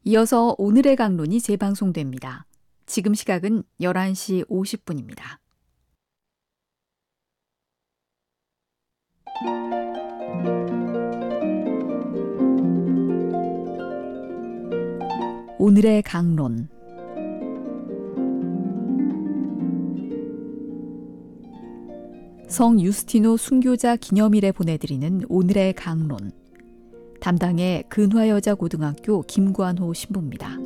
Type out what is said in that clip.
이어서 오늘의 강론이 재방송됩니다. 지금 시각은 11시 50분입니다. 오늘의 강론. 성 유스티노 순교자 기념일에 보내드리는 오늘의 강론. 담당의 근화여자고등학교 김관호 신부입니다.